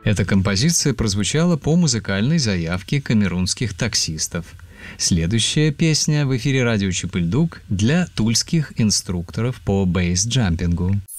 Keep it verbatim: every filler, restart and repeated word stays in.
Эта композиция прозвучала по музыкальной заявке камерунских таксистов. Следующая песня в эфире радио Чип и Ль Дук для тульских инструкторов по бейсджампингу.